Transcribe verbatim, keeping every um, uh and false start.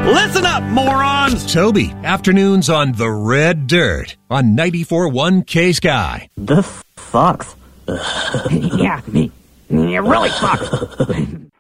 Listen up, morons! Toby, afternoons on The Red Dirt on ninety-four point one K-Sky. This sucks. Yeah, me. It really sucks.